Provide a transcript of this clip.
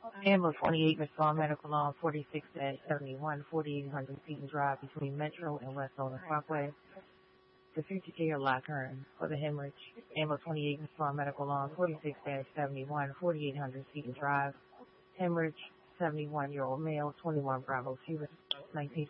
Ambulance 28 respond medical law 46-71, 4800 Seaton Drive between Metro and West Orange Parkway. The future care lock Hearn for the hemorrhage. Ambulance 28 respond medical law 46-71, 4800 Seaton Drive. Hemorrhage, 71-year-old male, 21 Bravo Cuba, 19.